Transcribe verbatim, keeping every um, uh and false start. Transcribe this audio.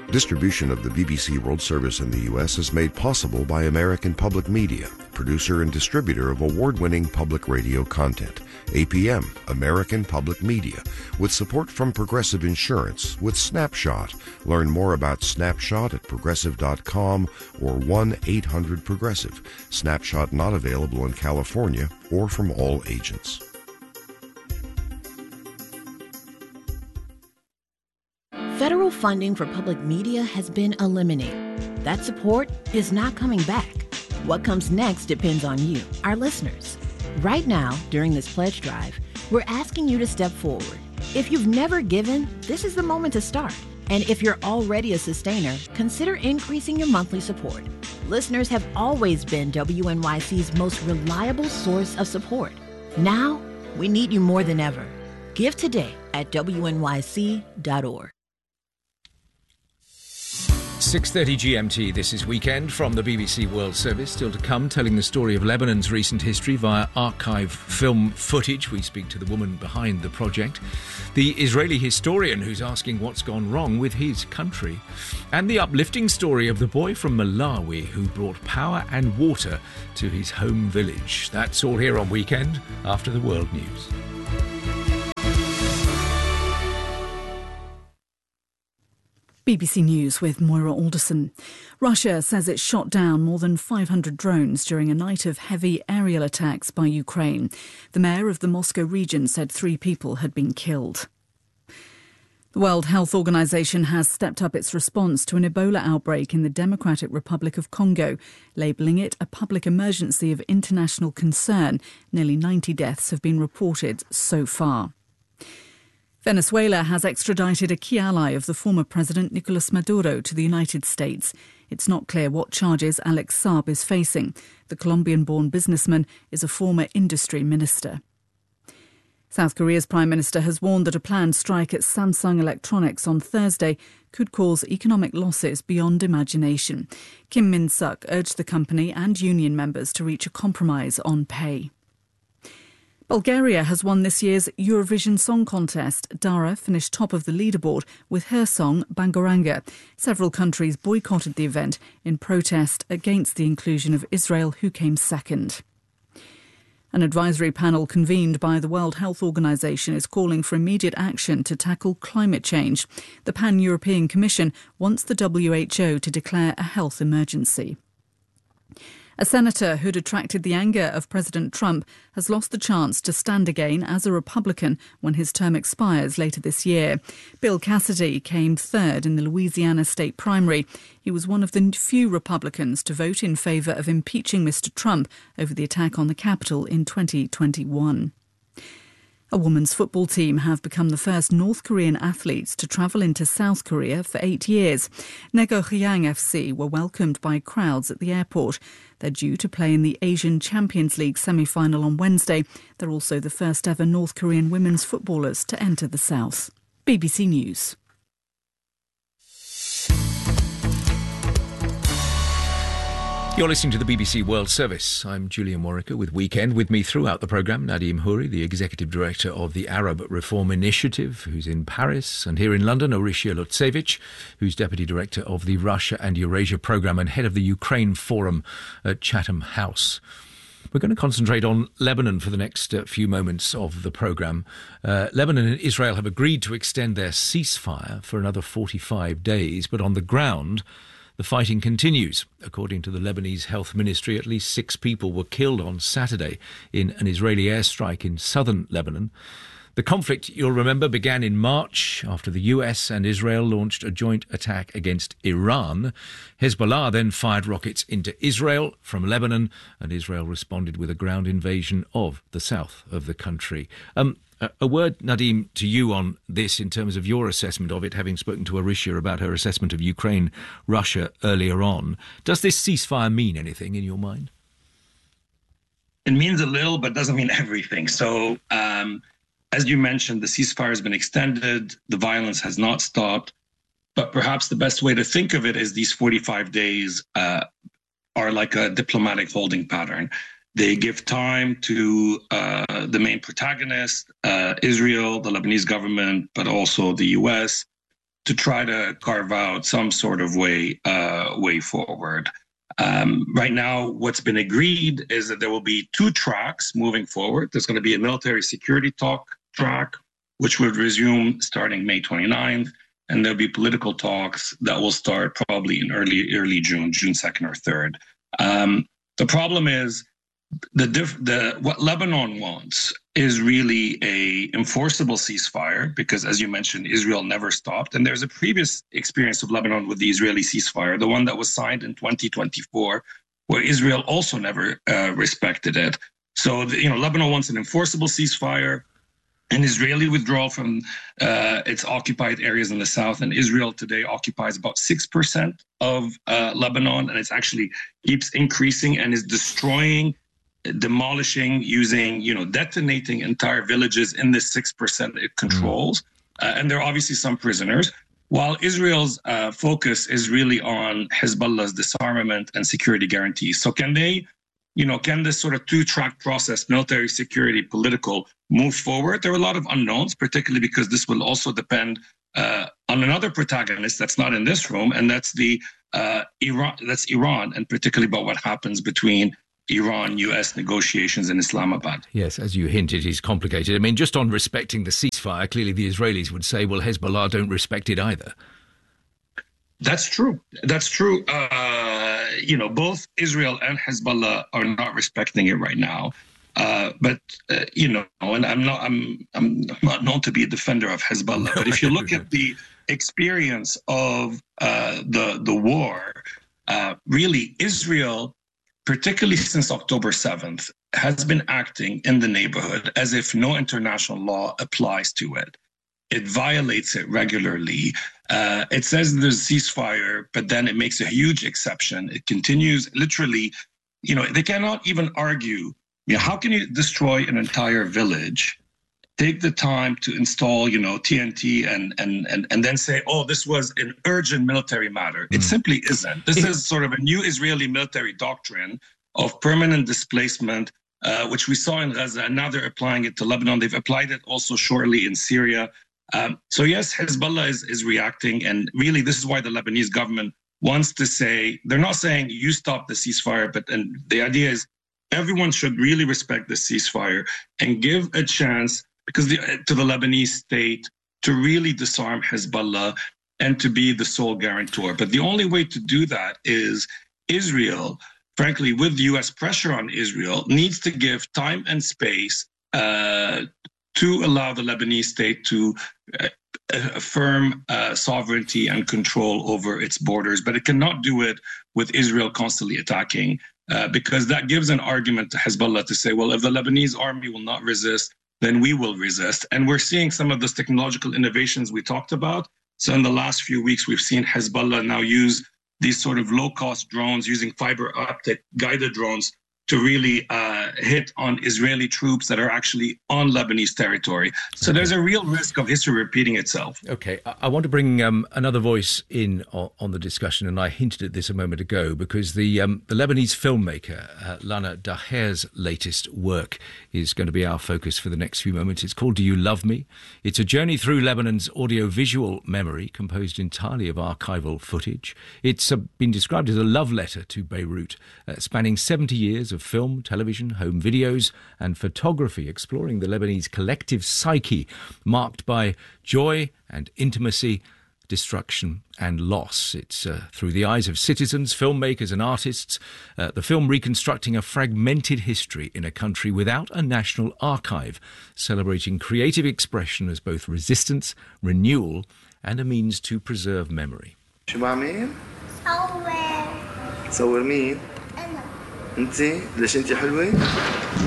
Distribution of the B B C World Service in the U S is made possible by American Public Media, producer and distributor of award-winning public radio content. A P M, American Public Media, with support from Progressive Insurance with Snapshot. Learn more about Snapshot at progressive dot com or one eight hundred progressive. Snapshot not available in California or from all agents. Federal funding for public media has been eliminated. That support is not coming back. What comes next depends on you, our listeners. Right now, during this pledge drive, we're asking you to step forward. If you've never given, this is the moment to start. And if you're already a sustainer, consider increasing your monthly support. Listeners have always been W N Y C's most reliable source of support. Now, we need you more than ever. Give today at W N Y C dot org. six thirty G M T, this is Weekend from the B B C World Service. Still to come, telling the story of Lebanon's recent history via archive film footage. We speak to the woman behind the project, the Israeli historian who's asking what's gone wrong with his country, and the uplifting story of the boy from Malawi who brought power and water to his home village. That's all here on Weekend after the world news. B B C News with Moira Alderson. Russia says it shot down more than five hundred drones during a night of heavy aerial attacks by Ukraine. The mayor of the Moscow region said three people had been killed. The World Health Organization has stepped up its response to an Ebola outbreak in the Democratic Republic of Congo, labelling it a public emergency of international concern. Nearly ninety deaths have been reported so far. Venezuela has extradited a key ally of the former president Nicolas Maduro to the United States. It's not clear what charges Alex Saab is facing. The Colombian-born businessman is a former industry minister. South Korea's Prime Minister has warned that a planned strike at Samsung Electronics on Thursday could cause economic losses beyond imagination. Kim Min-suk urged the company and union members to reach a compromise on pay. Bulgaria has won this year's Eurovision Song Contest. Dara finished top of the leaderboard with her song Bangaranga. Several countries boycotted the event in protest against the inclusion of Israel, who came second. An advisory panel convened by the World Health Organization is calling for immediate action to tackle climate change. The Pan-European Commission wants the W H O to declare a health emergency. A senator who'd attracted the anger of President Trump has lost the chance to stand again as a Republican when his term expires later this year. Bill Cassidy came third in the Louisiana state primary. He was one of the few Republicans to vote in favour of impeaching Mister Trump over the attack on the Capitol in twenty twenty-one. A women's football team have become the first North Korean athletes to travel into South Korea for eight years. Nagohyang F C were welcomed by crowds at the airport. They're due to play in the Asian Champions League semi-final on Wednesday. They're also the first ever North Korean women's footballers to enter the South. B B C News. You're listening to the B B C World Service. I'm Julian Warwicker with Weekend. With me throughout the programme, Nadim Houri, the Executive Director of the Arab Reform Initiative, who's in Paris, and here in London, Orysia Lutsevich, who's Deputy Director of the Russia and Eurasia Programme and Head of the Ukraine Forum at Chatham House. We're going to concentrate on Lebanon for the next uh, few moments of the programme. Uh, Lebanon and Israel have agreed to extend their ceasefire for another forty-five days, but on the ground, the fighting continues. According to the Lebanese Health Ministry, at least six people were killed on Saturday in an Israeli airstrike in southern Lebanon. The conflict, you'll remember, began in March after the U S and Israel launched a joint attack against Iran. Hezbollah then fired rockets into Israel from Lebanon, and Israel responded with a ground invasion of the south of the country. Um, A word, Nadim, to you on this in terms of your assessment of it, having spoken to Orysia about her assessment of Ukraine, Russia earlier on. Does this ceasefire mean anything in your mind? It means a little, but doesn't mean everything. So, um, as you mentioned, the ceasefire has been extended. The violence has not stopped. But perhaps the best way to think of it is these forty-five days uh, are like a diplomatic holding pattern. They give time to uh, the main protagonist, uh, Israel, the Lebanese government, but also the U S, to try to carve out some sort of way uh, way forward. Um, right now, what's been agreed is that there will be two tracks moving forward. There's going to be a military security talk track, which would resume starting May twenty-ninth, and there'll be political talks that will start probably in early early June, June second or third. Um, the problem is the diff- the what Lebanon wants is really a enforceable ceasefire, because, as you mentioned, Israel never stopped. And there's a previous experience of Lebanon with the Israeli ceasefire, the one that was signed in twenty twenty-four, where Israel also never uh, respected it. So, the, you know, Lebanon wants an enforceable ceasefire, an Israeli withdrawal from uh, its occupied areas in the south. And Israel today occupies about six percent of uh, Lebanon, and it's actually keeps increasing and is destroying, demolishing, using, you know, detonating entire villages in the six percent it controls. Mm. Uh, and there are obviously some prisoners, while Israel's uh, focus is really on Hezbollah's disarmament and security guarantees. So can they, you know, can this sort of two-track process, military, security, political, move forward? There are a lot of unknowns, particularly because this will also depend uh, on another protagonist that's not in this room, and that's the uh, Iran. That's Iran, and particularly about what happens between Iran U S negotiations in Islamabad. Yes, as you hinted, it's complicated. I mean, just on respecting the ceasefire, clearly the Israelis would say, well, Hezbollah don't respect it either. That's true. That's true. Uh, you know, both Israel and Hezbollah are not respecting it right now. Uh, but uh, you know, and I'm not, I'm, I'm not known to be a defender of Hezbollah. But if you look at the experience of uh, the the war, uh, really, Israel, particularly since October seventh, has been acting in the neighborhood as if no international law applies to it. It violates it regularly. Uh, it says there's a ceasefire, but then it makes a huge exception. It continues literally, you know, they cannot even argue, you know, how can you destroy an entire village, take the time to install, you know, T N T and and and, and then say, oh, this was an urgent military matter. Mm. It simply isn't. This is sort of a new Israeli military doctrine of permanent displacement, uh, which we saw in Gaza, and now they're applying it to Lebanon. They've applied it also shortly in Syria. Um, so yes, Hezbollah is, is reacting, and really this is why the Lebanese government wants to say, they're not saying you stop the ceasefire, but and the idea is everyone should really respect the ceasefire and give a chance because the, to the Lebanese state to really disarm Hezbollah and to be the sole guarantor. But the only way to do that is Israel, frankly, with U S pressure on Israel, needs to give time and space uh, to allow the Lebanese state to uh, affirm uh, sovereignty and control over its borders. But it cannot do it with Israel constantly attacking, uh, because that gives an argument to Hezbollah to say, well, if the Lebanese army will not resist, then we will resist. And we're seeing some of those technological innovations we talked about. So in the last few weeks, we've seen Hezbollah now use these sort of low-cost drones using fiber optic guided drones to really uh, hit on Israeli troops that are actually on Lebanese territory. So there's a real risk of history repeating itself. Okay, I, I want to bring um, another voice in on, on the discussion, and I hinted at this a moment ago, because the um, the Lebanese filmmaker, uh, Lana Daher's latest work is going to be our focus for the next few moments. It's called Do You Love Me? It's a journey through Lebanon's audiovisual memory, composed entirely of archival footage. It's uh, been described as a love letter to Beirut, uh, spanning seventy years of film, television, home videos and photography, exploring the Lebanese collective psyche, marked by joy and intimacy, destruction and loss. It's uh, through the eyes of citizens, filmmakers and artists, uh, the film reconstructing a fragmented history in a country without a national archive, celebrating creative expression as both resistance, renewal and a means to preserve memory. شو بعمل؟ صور. صور مين؟ انتي؟ ليش انتي حلوة؟